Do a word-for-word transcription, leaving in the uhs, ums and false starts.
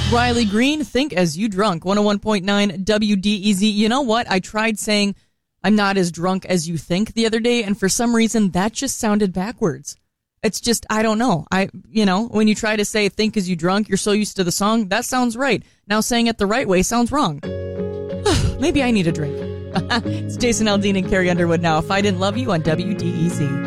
Riley Green, Think As You Drunk, one oh one point nine W D E Z. You know what? I tried saying I'm not as drunk as you think the other day, and for some reason that just sounded backwards. It's just, I don't know. I, you know, when you try to say Think As You Drunk, you're so used to the song, that sounds right. Now saying it the right way sounds wrong. Maybe I need a drink. It's Jason Aldean and Carrie Underwood now. If I Didn't Love You on W D E Z.